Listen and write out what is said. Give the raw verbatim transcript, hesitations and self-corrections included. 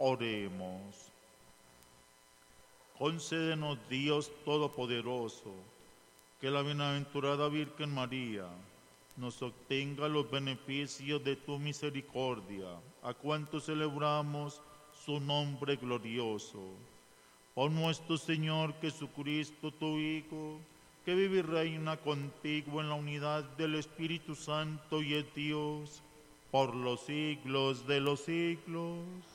Oremos. Concédenos, Dios Todopoderoso, que la bienaventurada Virgen María nos obtenga los beneficios de tu misericordia, a cuanto celebramos su nombre glorioso. Por nuestro Señor Jesucristo, tu Hijo, que vive y reina contigo en la unidad del Espíritu Santo y es Dios, por los siglos de los siglos.